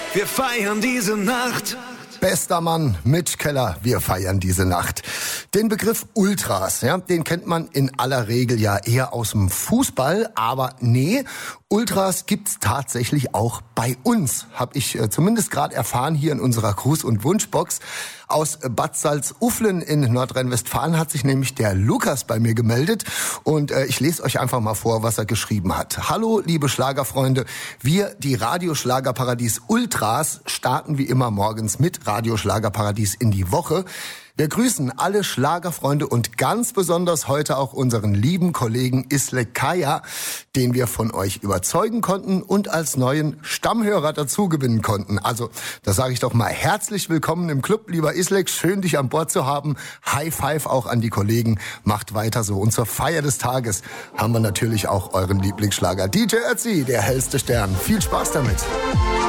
wir feiern diese Nacht. Bester Mann, Mitch Keller, wir feiern diese Nacht. Den Begriff Ultras, ja, den kennt man in aller Regel ja eher aus dem Fußball, aber nee, Ultras gibt's tatsächlich auch bei uns, habe ich zumindest gerade erfahren hier in unserer Gruß- und Wunschbox. Aus Bad Salzuflen in Nordrhein-Westfalen hat sich nämlich der Lukas bei mir gemeldet und ich lese euch einfach mal vor, was er geschrieben hat. Hallo, liebe Schlagerfreunde, wir, die Radio Schlagerparadies Ultras, starten wie immer morgens mit Radio Schlagerparadies in die Woche. Wir grüßen alle Schlagerfreunde und ganz besonders heute auch unseren lieben Kollegen Islek Kaya, den wir von euch überzeugen konnten und als neuen Stammhörer dazu gewinnen konnten. Also, da sage ich doch mal herzlich willkommen im Club, lieber Islek. Schön, dich an Bord zu haben. High Five auch an die Kollegen. Macht weiter so. Und zur Feier des Tages haben wir natürlich auch euren Lieblingsschlager DJ Ötzi, der hellste Stern. Viel Spaß damit.